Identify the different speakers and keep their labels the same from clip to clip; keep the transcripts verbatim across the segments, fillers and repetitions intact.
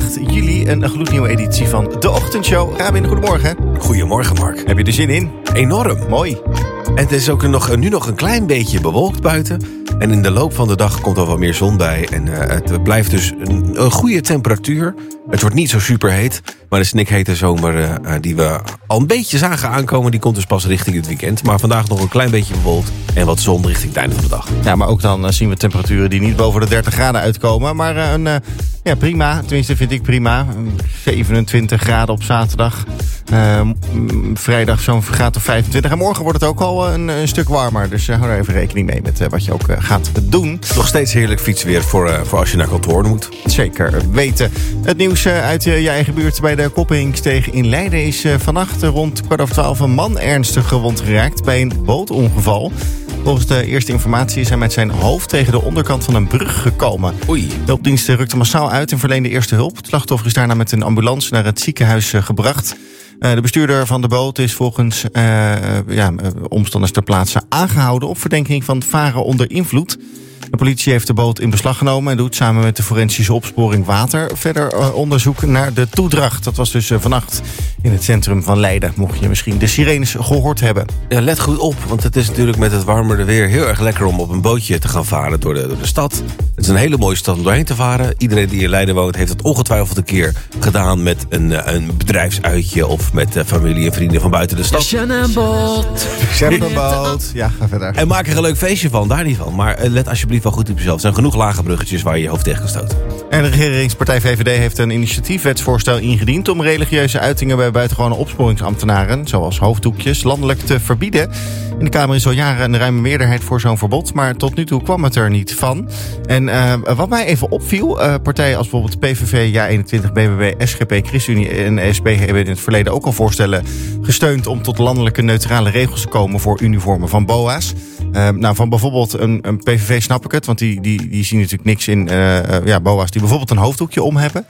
Speaker 1: acht juli een gloednieuwe editie van De Ochtendshow. Rabin, goedemorgen.
Speaker 2: Goedemorgen, Mark.
Speaker 1: Heb je er zin in?
Speaker 2: Enorm.
Speaker 1: Mooi.
Speaker 2: En het is ook nog, nu nog een klein beetje bewolkt buiten. En in de loop van de dag komt er wat meer zon bij. En uh, het blijft dus een, een goede temperatuur. Het wordt niet zo super heet. Maar de snikhete zomer uh, die we al een beetje zagen aankomen... die komt dus pas richting het weekend. Maar vandaag nog een klein beetje bewolkt. En wat zon richting het einde van de dag.
Speaker 1: Ja, maar ook dan uh, zien we temperaturen die niet boven de dertig graden uitkomen. Maar uh, een, uh, ja, prima. Tenminste, vind ik prima. zevenentwintig graden op zaterdag. Uh, m- vrijdag zo'n graad of vijfentwintig. En morgen wordt het ook al een, een stuk warmer. Dus uh, hou daar even rekening mee met uh, wat je ook uh, gaat doen.
Speaker 2: Nog steeds heerlijk fietsweer voor, uh, voor als je naar kantoor moet.
Speaker 1: Zeker weten. Het nieuws uh, uit uh, je eigen buurt bij de Koppinksteeg in Leiden is uh, vannacht uh, rond kwart over twaalf een man ernstig gewond geraakt bij een bootongeval. Volgens de eerste informatie is hij met zijn hoofd tegen de onderkant van een brug gekomen.
Speaker 2: Oei.
Speaker 1: De hulpdiensten rukten massaal uit en verleende eerste hulp. Het slachtoffer is daarna met een ambulance naar het ziekenhuis uh, gebracht. Uh, de bestuurder van de boot is volgens uh, ja, omstanders ter plaatse aangehouden op verdenking van varen onder invloed. De politie heeft de boot in beslag genomen en doet samen met de forensische opsporing water verder uh, onderzoek naar de toedracht. Dat was dus uh, vannacht in het centrum van Leiden, mocht je misschien de sirenes gehoord hebben.
Speaker 2: Ja, let goed op, want het is natuurlijk met het warmere weer heel erg lekker om op een bootje te gaan varen door de, door de stad. Het is een hele mooie stad om doorheen te varen. Iedereen die in Leiden woont heeft het ongetwijfeld een keer gedaan met een, een bedrijfsuitje of met uh, familie en vrienden van buiten de stad.
Speaker 3: Sjannenboot.
Speaker 1: Sjannenboot. Ja, ga verder.
Speaker 2: En maak er een leuk feestje van, daar niet van. Maar uh, let alsjeblieft wel goed op jezelf. Er zijn genoeg lage bruggetjes waar je je hoofd tegen kan stoten.
Speaker 1: En de regeringspartij V V D heeft een initiatiefwetsvoorstel ingediend om religieuze uitingen bij buitengewone opsporingsambtenaren, zoals hoofddoekjes, landelijk te verbieden. In de Kamer is al jaren een ruime meerderheid voor zo'n verbod, maar tot nu toe kwam het er niet van. En uh, wat mij even opviel, uh, partijen als bijvoorbeeld P V V, Ja eenentwintig, B B B, S G P, ChristenUnie en S P hebben in het verleden ook al voorstellen gesteund om tot landelijke neutrale regels te komen voor uniformen van B O A's. Uh, nou, van bijvoorbeeld een, een P V V snap ik het, want die, die, die zien natuurlijk niks in uh, uh, ja, B O A's die bijvoorbeeld een hoofddoekje om hebben.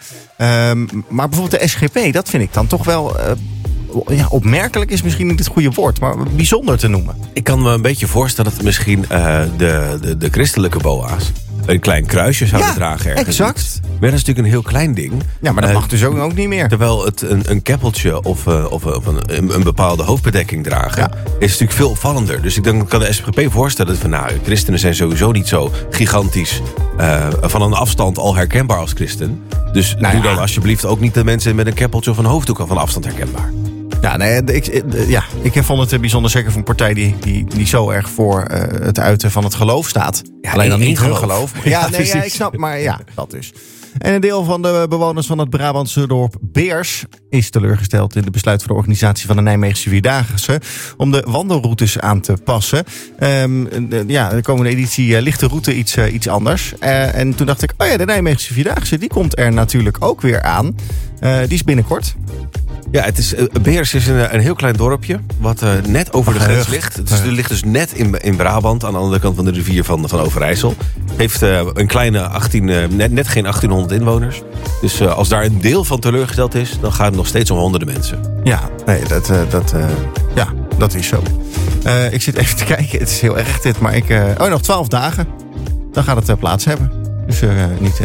Speaker 1: Um, maar bijvoorbeeld de S G P, dat vind ik dan toch wel uh, ja, opmerkelijk is misschien niet het goede woord, maar bijzonder te noemen.
Speaker 2: Ik kan me een beetje voorstellen dat misschien uh, de, de, de christelijke B O A's een klein kruisje zouden
Speaker 1: ja,
Speaker 2: dragen ergens.
Speaker 1: Exact.
Speaker 2: Maar dat is natuurlijk een heel klein ding.
Speaker 1: Ja, maar dat
Speaker 2: uh,
Speaker 1: mag dus ook, ook niet meer.
Speaker 2: Terwijl het een, een keppeltje of, uh, of, of een, een bepaalde hoofdbedekking dragen ja. is natuurlijk veel opvallender. Dus ik denk, kan de S G P voorstellen van nou, christenen zijn sowieso niet zo gigantisch uh, van een afstand al herkenbaar als christen. Dus nou doe ja. dan alsjeblieft ook niet de mensen met een keppeltje of een hoofddoek al van afstand herkenbaar.
Speaker 1: Ja, nee, ik, ja, ik vond het bijzonder zeker voor een partij die, die, die zo erg voor uh, het uiten van het geloof staat.
Speaker 2: Ja,
Speaker 1: alleen dan niet hun
Speaker 2: geloof.
Speaker 1: geloof. Ja, ja, nee, ja, ik snap, maar ja, dat dus. En een deel van de bewoners van het Brabantse dorp Beers is teleurgesteld in de besluit van de organisatie van de Nijmeegse Vierdaagse om de wandelroutes aan te passen. Um, ja, de komende editie uh, ligt de route iets, uh, iets anders. Uh, en toen dacht ik, oh ja, de Nijmeegse Vierdaagse, die komt er natuurlijk ook weer aan. Uh, die is binnenkort.
Speaker 2: Ja, het is, uh, Beers is een, een heel klein dorpje wat uh, net over de grens ligt. Het, is, het ligt dus net in, in Brabant, aan de andere kant van de rivier van, van Overijssel. Heeft uh, een kleine achttien, uh, net, net geen achttienhonderd inwoners. Dus uh, als daar een deel van teleurgesteld is, dan gaat het nog steeds om honderden mensen.
Speaker 1: Ja, nee, dat, uh, dat, uh, ja, dat is zo. Uh, ik zit even te kijken, het is heel erg dit, maar ik... Uh, oh, nog twaalf dagen. Dan gaat het uh, plaats hebben. Dus uh, niet... Uh,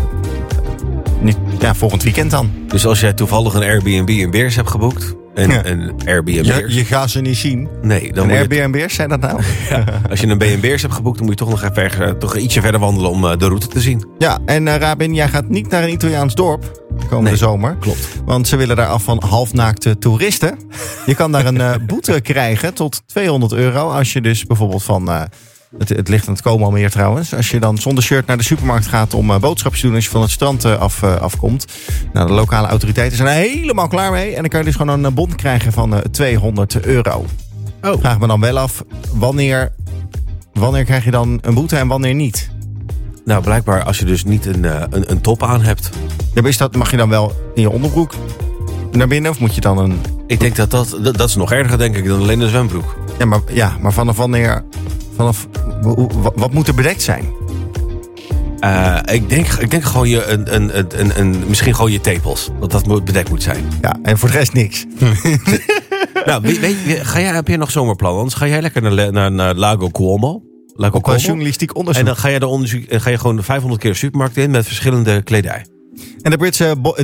Speaker 1: Niet, ja, volgend weekend dan.
Speaker 2: Dus als jij toevallig een Airbnb in Beers hebt geboekt... en
Speaker 1: ja.
Speaker 2: een Airbnb...
Speaker 1: Je, je gaat ze niet zien.
Speaker 2: Nee, dan
Speaker 1: een
Speaker 2: moet je
Speaker 1: Airbnb, zijn dat nou?
Speaker 2: Ja, als je een B en B's hebt geboekt... dan moet je toch nog even toch ietsje verder wandelen om de route te zien.
Speaker 1: Ja, en uh, Rabin, jij gaat niet naar een Italiaans dorp komende
Speaker 2: nee,
Speaker 1: zomer.
Speaker 2: Klopt.
Speaker 1: Want ze willen daar af van halfnaakte toeristen. Je kan daar een uh, boete krijgen tot tweehonderd euro... als je dus bijvoorbeeld van... Uh, Het, het ligt aan het komen al meer trouwens. Als je dan zonder shirt naar de supermarkt gaat om uh, boodschapjes te doen... als je van het strand uh, af, uh, afkomt. Nou, de lokale autoriteiten zijn er helemaal klaar mee. En dan kan je dus gewoon een bon krijgen van uh, tweehonderd euro.
Speaker 2: Oh.
Speaker 1: Vraag me dan wel af, wanneer, wanneer krijg je dan een boete en wanneer niet?
Speaker 2: Nou, blijkbaar als je dus niet een, uh, een, een top aan hebt.
Speaker 1: Ja, is dat, mag je dan wel in je onderbroek naar binnen of moet je dan een...
Speaker 2: Ik denk dat dat, dat, dat is nog erger denk ik dan alleen een zwembroek.
Speaker 1: Ja, maar, ja, maar vanaf wanneer... Vanaf, wat moet er bedekt zijn?
Speaker 2: Uh, ik, denk, ik denk gewoon je een, een, een, een, een, misschien gewoon je tepels. Dat dat moet, bedekt moet zijn.
Speaker 1: Ja, en voor de rest niks.
Speaker 2: Nou, weet, weet, ga jij, heb je nog zomerplannen? Anders ga jij lekker naar, naar, naar Lago Como. Lago
Speaker 1: Ook wel journalistiek onderzoek.
Speaker 2: En dan ga je, de onderzoek, ga je gewoon vijfhonderd keer de supermarkt in met verschillende kledij.
Speaker 1: En de Britse... Bo-